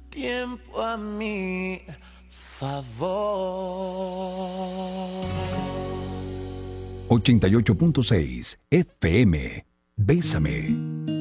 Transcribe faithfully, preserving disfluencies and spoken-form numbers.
tiempo a mi favor. ochenta y ocho punto seis F M. Bésame.